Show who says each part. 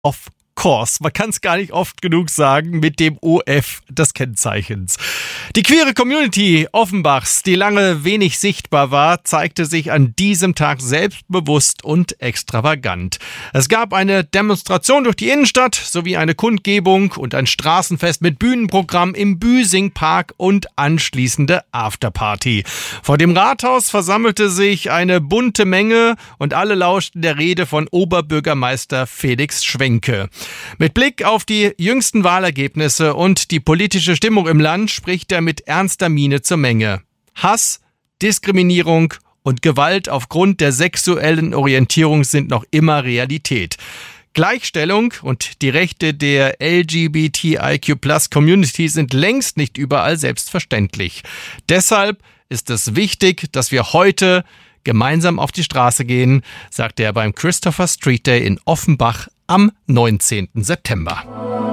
Speaker 1: of course. Man kann es gar nicht oft genug sagen mit dem OF des Kennzeichens. Die queere Community Offenbachs, die lange wenig sichtbar war, zeigte sich an diesem Tag selbstbewusst und extravagant. Es gab eine Demonstration durch die Innenstadt sowie eine Kundgebung und ein Straßenfest mit Bühnenprogramm im Büsing-Park und anschließende Afterparty. Vor dem Rathaus versammelte sich eine bunte Menge und alle lauschten der Rede von Oberbürgermeister Felix Schwenke. Mit Blick auf die jüngsten Wahlergebnisse und die politische Stimmung im Land spricht er mit ernster Miene zur Menge. Hass, Diskriminierung und Gewalt aufgrund der sexuellen Orientierung sind noch immer Realität. Gleichstellung und die Rechte der LGBTIQ+-Community sind längst nicht überall selbstverständlich. Deshalb ist es wichtig, dass wir heute gemeinsam auf die Straße gehen, sagte er beim Christopher Street Day in Offenbach am 19. September.